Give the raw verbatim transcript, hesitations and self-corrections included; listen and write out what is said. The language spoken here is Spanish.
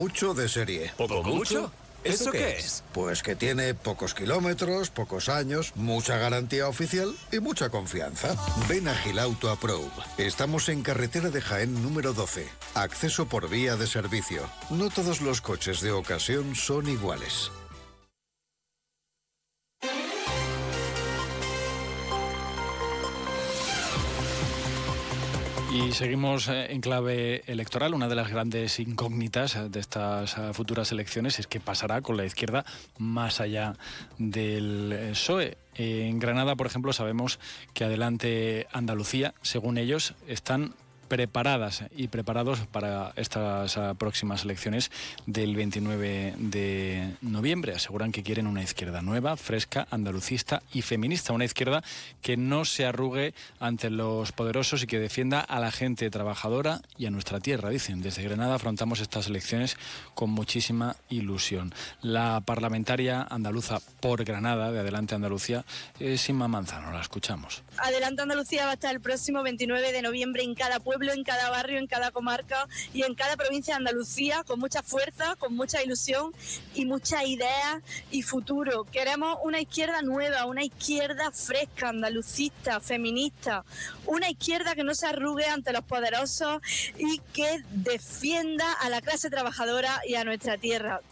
Mucho de serie. ¿Poco mucho? ¿Eso qué es? Pues que tiene pocos kilómetros, pocos años, mucha garantía oficial y mucha confianza. Ven a Gilauto Approve. Estamos en carretera de Jaén número doce. Acceso por vía de servicio. No todos los coches de ocasión son iguales. Y seguimos en clave electoral. Una de las grandes incógnitas de estas futuras elecciones es qué pasará con la izquierda más allá del P S O E. En Granada, por ejemplo, sabemos que Adelante Andalucía, según ellos, están preparadas y preparados para estas próximas elecciones del veintinueve de noviembre. Aseguran que quieren una izquierda nueva, fresca, andalucista y feminista. Una izquierda que no se arrugue ante los poderosos y que defienda a la gente trabajadora y a nuestra tierra, dicen. Desde Granada afrontamos estas elecciones con muchísima ilusión. La parlamentaria andaluza por Granada, de Adelante Andalucía, es Inma Manzano. La escuchamos. Adelante Andalucía va a estar el próximo veintinueve de noviembre en cada pueblo, en cada barrio, en cada comarca y en cada provincia de Andalucía, con mucha fuerza, con mucha ilusión y muchas ideas y futuro. Queremos una izquierda nueva, una izquierda fresca, andalucista, feminista, una izquierda que no se arrugue ante los poderosos y que defienda a la clase trabajadora y a nuestra tierra.